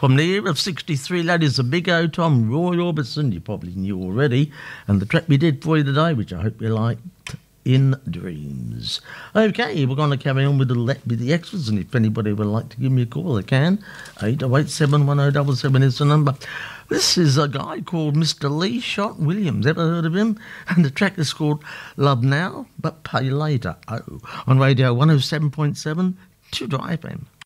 From the year of 63, ladies, a big O Tom, Roy Orbison, you probably knew already, and the track we did for you today, which I hope you liked, In Dreams. Okay, we're going to carry on with the extras, and if anybody would like to give me a call, they can. 808-710-77 is the number. This is a guy called Mr. Lee Shot Williams. Ever heard of him? And the track is called Love Now, But Pay Later. Oh, on Radio 107.7 to Drive FM.